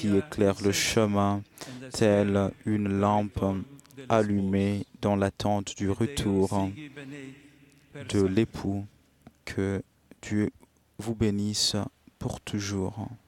qui éclaire le chemin, telle une lampe allumée dans l'attente du retour de l'époux. Que Dieu vous bénisse pour toujours.